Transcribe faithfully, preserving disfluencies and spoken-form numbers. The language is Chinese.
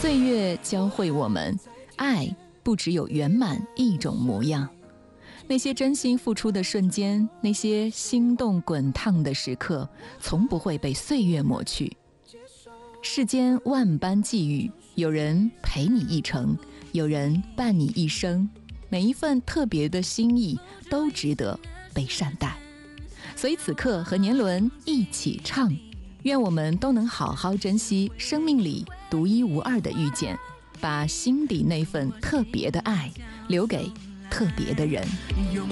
岁月教会我们，爱不只有圆满一种模样。那些真心付出的瞬间，那些心动滚烫的时刻，从不会被岁月抹去。世间万般际遇，有人陪你一程，有人伴你一生，每一份特别的心意都值得被善待。所以此刻和年轮一起唱，愿我们都能好好珍惜生命里独一无二的遇见，把心底那份特别的爱留给特别的人。 用